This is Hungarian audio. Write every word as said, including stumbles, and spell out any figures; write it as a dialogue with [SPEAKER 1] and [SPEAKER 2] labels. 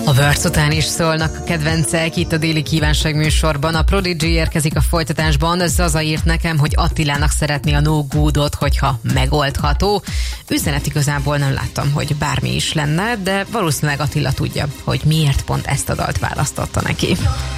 [SPEAKER 1] A Verc után is szólnak a kedvencek itt a Déli Kívánság műsorban. A Prodigy érkezik a folytatásban. Zaza írt nekem, hogy Attilának szeretné a No Goodot, hogyha megoldható. Üzenet igazából nem láttam, hogy bármi is lenne, de valószínűleg Attila tudja, hogy miért pont ezt a dalt választotta neki.